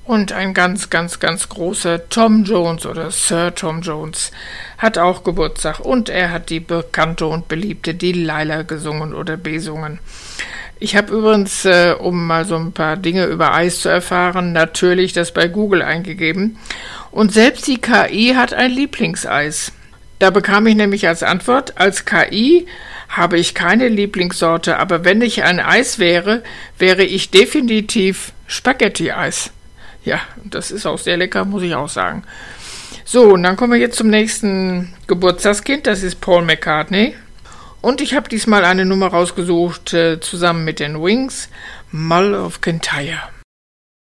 Und ein ganz, ganz, ganz großer Tom Jones oder Sir Tom Jones hat auch Geburtstag. Und er hat die bekannte und beliebte Delilah gesungen oder besungen. Ich habe übrigens, um mal so ein paar Dinge über Eis zu erfahren, natürlich das bei Google eingegeben. Und selbst die KI hat ein Lieblingseis. Da bekam ich nämlich als Antwort, als KI habe ich keine Lieblingssorte, aber wenn ich ein Eis wäre, wäre ich definitiv Spaghetti-Eis. Ja, das ist auch sehr lecker, muss ich auch sagen. So, und dann kommen wir jetzt zum nächsten Geburtstagskind, das ist Paul McCartney. Und ich habe diesmal eine Nummer rausgesucht, zusammen mit den Wings, Mull of Kintyre.